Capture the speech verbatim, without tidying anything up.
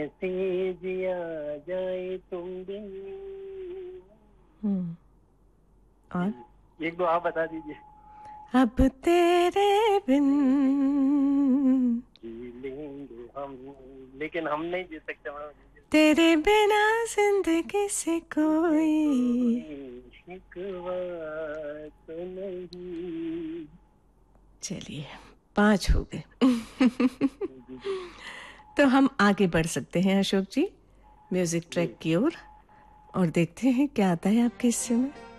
कैसे जिया जाए तुम बिन। हम्म और एक दो आप बता दीजिए। अब तेरे बिन जी लेंगे हम, लेकिन हम नहीं जी सकते मैडम। तेरे बिना जिंदगी से कोई। कोई शिकवा तो नहीं। चलिए पांच हो गए। जी जी तो हम आगे बढ़ सकते हैं अशोक जी म्यूजिक जी। ट्रैक की ओर और देखते हैं क्या आता है आपके हिस्से में।